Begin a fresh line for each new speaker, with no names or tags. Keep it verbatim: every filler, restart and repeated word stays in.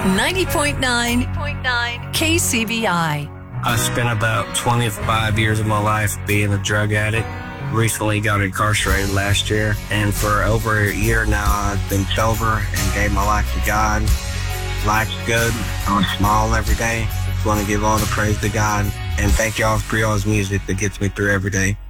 ninety point nine K C B I.
I spent about twenty-five years of my life being a drug addict. Recently got incarcerated last year, and for over a year now I've been sober and gave my life to God. Life's good. I smile every day. Just want to give all the praise to God, and thank y'all for y'all's music that gets me through every day.